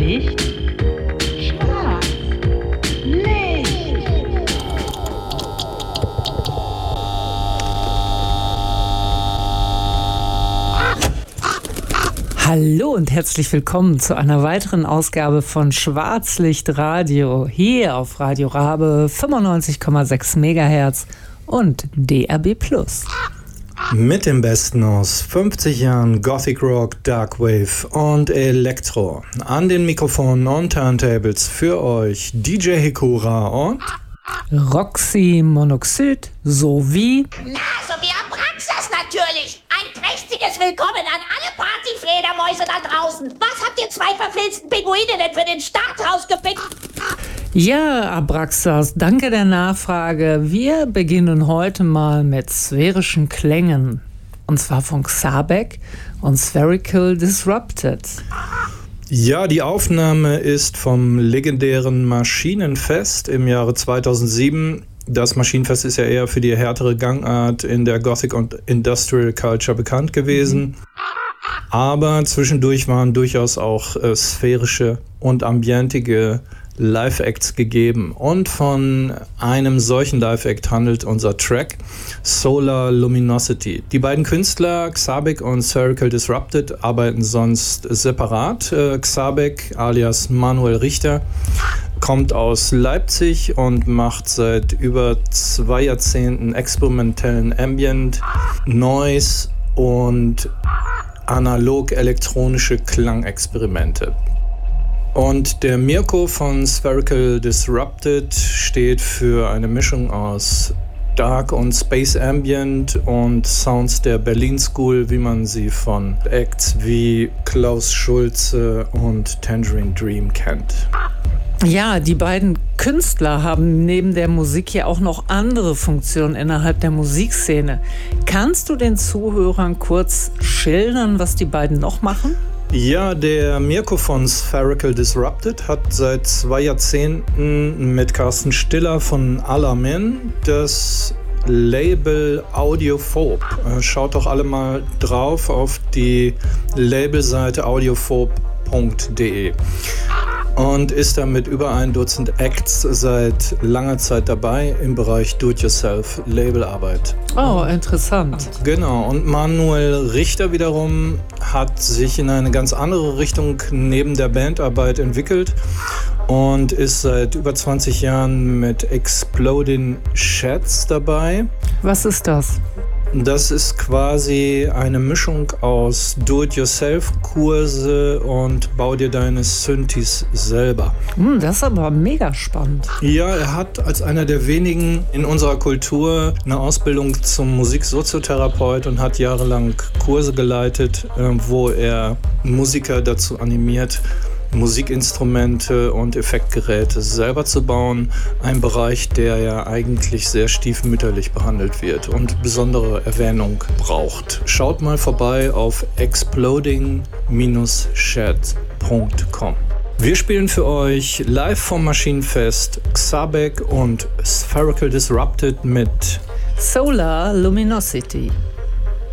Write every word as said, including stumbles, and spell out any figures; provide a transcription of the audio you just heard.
Licht, Schwarz, Licht. Hallo und herzlich willkommen zu einer weiteren Ausgabe von Schwarzlicht Radio hier auf Radio Rabe fünfundneunzig Komma sechs Megahertz und D A B plus. Mit dem Besten aus fünfzig Jahren Gothic Rock, Dark Wave und Elektro. An den Mikrofonen und Turntables für euch D J Hikura und Roxy Monoxid sowie Na, sowie Abraxas natürlich. Ein prächtiges Willkommen an alle Partyfledermäuse da draußen. Was habt ihr zwei verfilzten Pinguine denn für den Start rausgepickt? Ja, Abraxas, danke der Nachfrage. Wir beginnen heute mal mit sphärischen Klängen. Und zwar von Xabek und Spherical Disrupted. Ja, die Aufnahme ist vom legendären Maschinenfest im Jahre zweitausendsieben. Das Maschinenfest ist ja eher für die härtere Gangart in der Gothic und Industrial Culture bekannt gewesen. Mhm. Aber zwischendurch waren durchaus auch äh, sphärische und ambientige Live-Acts gegeben. Und von einem solchen Live-Act handelt unser Track Solar Luminosity. Die beiden Künstler, Xabek und Spherical Disrupted, arbeiten sonst separat. Äh, Xabek alias Manuel Richter kommt aus Leipzig und macht seit über zwei Jahrzehnten experimentellen Ambient, Noise und analog-elektronische Klangexperimente. Und der Mirko von Spherical Disrupted steht für eine Mischung aus Dark und Space Ambient und Sounds der Berlin School, wie man sie von Acts wie Klaus Schulze und Tangerine Dream kennt. Ja, die beiden Künstler haben neben der Musik ja auch noch andere Funktionen innerhalb der Musikszene. Kannst du den Zuhörern kurz schildern, was die beiden noch machen? Ja, der Mirko von Spherical Disrupted hat seit zwei Jahrzehnten mit Carsten Stiller von Alamin das Label Audiophobe. Schaut doch alle mal drauf auf die Labelseite audiophobe punkt de. Und ist damit über ein Dutzend Acts seit langer Zeit dabei im Bereich Do-it-yourself-Labelarbeit. Oh, interessant. Genau, und Manuel Richter wiederum hat sich in eine ganz andere Richtung neben der Bandarbeit entwickelt und ist seit über zwanzig Jahren mit Exploding Sheds dabei. Was ist das? Das ist quasi eine Mischung aus Do-it-yourself-Kurse und Bau dir deine Synthes selber. Hm, das ist aber mega spannend. Ja, er hat als einer der wenigen in unserer Kultur eine Ausbildung zum Musiksoziotherapeut und hat jahrelang Kurse geleitet, wo er Musiker dazu animiert, Musikinstrumente und Effektgeräte selber zu bauen. Ein Bereich, der ja eigentlich sehr stiefmütterlich behandelt wird und besondere Erwähnung braucht. Schaut mal vorbei auf exploding shed punkt com. Wir spielen für euch live vom Maschinenfest Xabek und Spherical Disrupted mit Solar Luminosity.